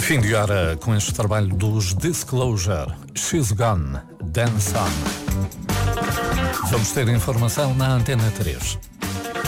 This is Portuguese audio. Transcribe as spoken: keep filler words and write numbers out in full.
Fim de hora com este trabalho dos Disclosure, She's Gone, Dance On. Vamos ter informação na Antena três.